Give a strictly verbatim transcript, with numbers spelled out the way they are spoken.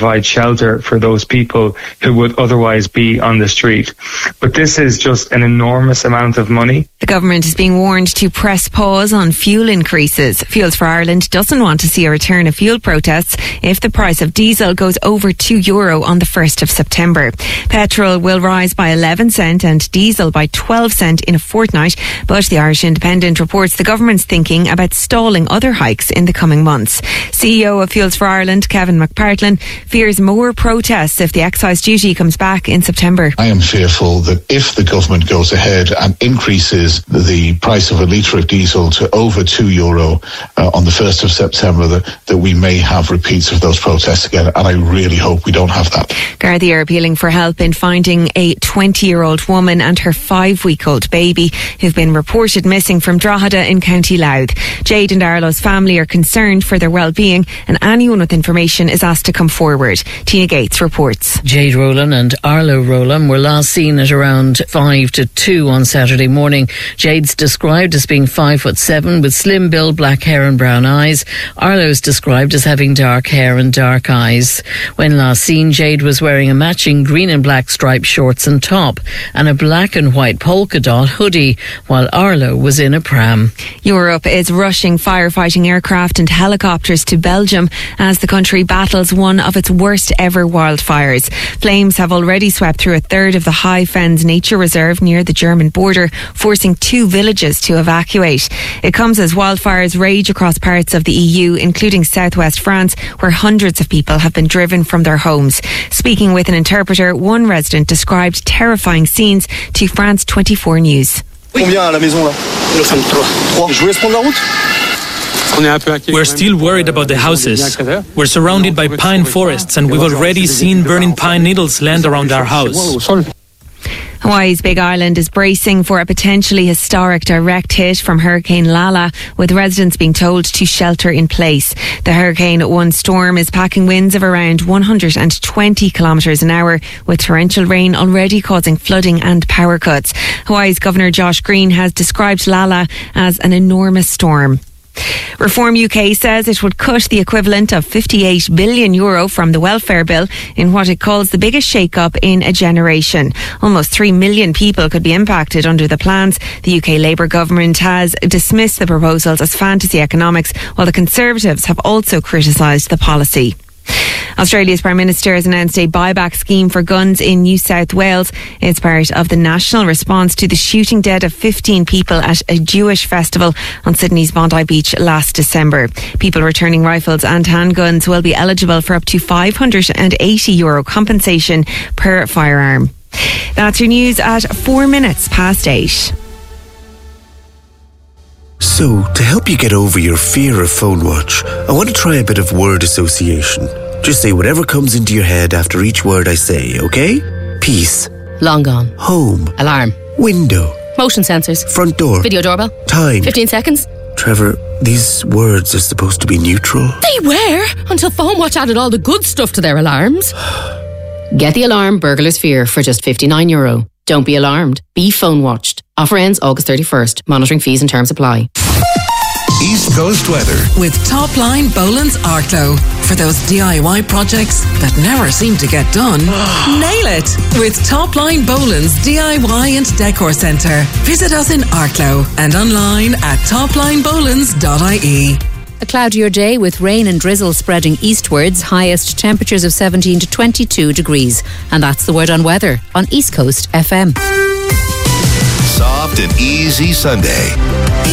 provide shelter for those people who would otherwise be on the street. But this is just an enormous amount of money. The government is being warned to press pause on fuel increases. Fuels for Ireland doesn't want to see a return of fuel protests if the price of diesel goes over two euro on the first of September. Petrol will rise by eleven cent and diesel by twelve cent in a fortnight, but the Irish Independent reports the government's thinking about stalling other hikes in the coming months. C E O of Fuels for Ireland, Kevin McPartlan, fears more protests if the excise duty comes back in September. I am fearful that if the government goes ahead and increases the price of a litre of diesel to over two euro uh, on the first of September, that, that we may have repeats of those protests again, and I really hope we don't have that. Gardaí are appealing for help in finding a twenty-year-old woman and her five-week-old baby who've been reported missing from Drogheda in County Louth. Jade and Arlo's family are concerned for their well-being, and anyone with information is asked to come forward. Tina Gates reports. Jade Rowland and Arlo Rowland were last seen at around five to two on Saturday morning. Jade's described as being five foot seven with slim build, black hair and brown eyes. Arlo's described as having dark hair and dark eyes. When last seen, Jade was wearing a matching green and black striped shorts and top and a black and white polka dot hoodie, while Arlo was in a pram. Europe is rushing firefighting aircraft and helicopters to Belgium as the country battles one of its worst ever wildfires. Flames have already swept through a third of the High Fens Nature Reserve near the German border, forcing two villages to evacuate. It comes as wildfires rage across parts of the E U, including southwest France, where hundreds of people have been driven from their homes. Speaking with an interpreter, one resident described terrifying scenes to France twenty-four News. Combien à la maison là? Nous sommes trois. Trois. Je vous laisse prendre la route. We're still worried about the houses. We're surrounded by pine forests and we've already seen burning pine needles land around our house. Hawaii's Big Island is bracing for a potentially historic direct hit from Hurricane Lala, with residents being told to shelter in place. The Hurricane One storm is packing winds of around one hundred twenty kilometres an hour, with torrential rain already causing flooding and power cuts. Hawaii's Governor Josh Green has described Lala as an enormous storm. Reform U K says it would cut the equivalent of fifty-eight billion euro from the welfare bill in what it calls the biggest shake-up in a generation. Almost three million people could be impacted under the plans. The U K Labour government has dismissed the proposals as fantasy economics, while the Conservatives have also criticised the policy. Australia's Prime Minister has announced a buyback scheme for guns in New South Wales. It's part of the national response to the shooting dead of fifteen people at a Jewish festival on Sydney's Bondi Beach last December. People returning rifles and handguns will be eligible for up to five hundred eighty euro compensation per firearm. That's your news at four minutes past eight. So, to help you get over your fear of phone watch, I want to try a bit of word association. Just say whatever comes into your head after each word I say, okay? Peace. Long gone. Home. Alarm. Window. Motion sensors. Front door. Video doorbell. Time. fifteen seconds. Trevor, these words are supposed to be neutral. They were, until Phone Watch added all the good stuff to their alarms. Get the alarm Burglar's Fear for just fifty-nine euro. Don't be alarmed. Be phone watched. Offer ends August thirty-first. Monitoring fees and terms apply. East Coast weather with Topline Boland's Arklow. For those D I Y projects that never seem to get done, nail it with Topline Boland's D I Y and Decor Centre. Visit us in Arklow and online at topline bolands dot I E. A cloudier day with rain and drizzle spreading eastwards, highest temperatures of seventeen to twenty-two degrees. And that's the word on weather on East Coast F M. Soft and easy Sunday.